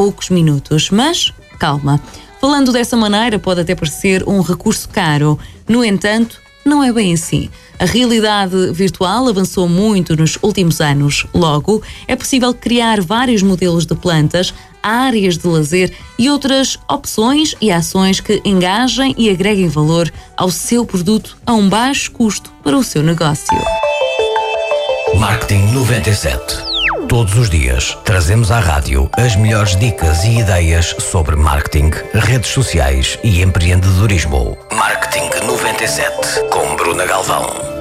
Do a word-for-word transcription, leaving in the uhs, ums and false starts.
poucos minutos. Mas, calma, falando dessa maneira pode até parecer um recurso caro. No entanto, não é bem assim. A realidade virtual avançou muito nos últimos anos. Logo, é possível criar vários modelos de plantas, áreas de lazer e outras opções e ações que engajem e agreguem valor ao seu produto a um baixo custo para o seu negócio. Marketing noventa e sete. Todos os dias trazemos à rádio as melhores dicas e ideias sobre marketing, redes sociais e empreendedorismo. Marketing noventa e sete com Bruna Galvão.